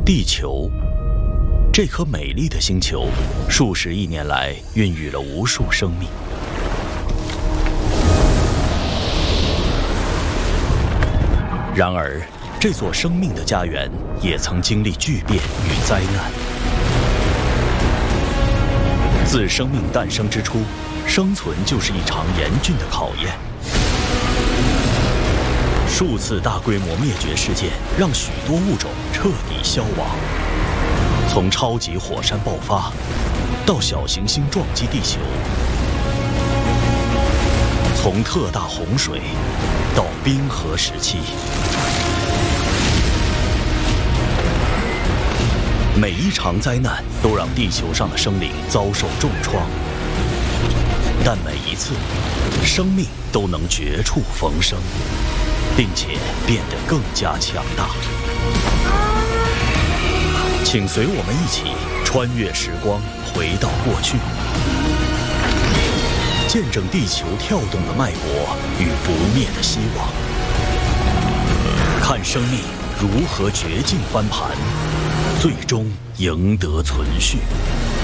地球，这颗美丽的星球，数十亿年来孕育了无数生命。然而，这座生命的家园也曾经历巨变与灾难。自生命诞生之初，生存就是一场严峻的考验。数次大规模灭绝事件让许多物种彻底消亡，从超级火山爆发到小行星撞击地球，从特大洪水到冰河时期，每一场灾难都让地球上的生灵遭受重创，但每一次，生命都能绝处逢生，并且变得更加强大。请随我们一起穿越时光，回到过去，见证地球跳动的脉搏与不灭的希望，看生命如何绝境翻盘，最终赢得存续。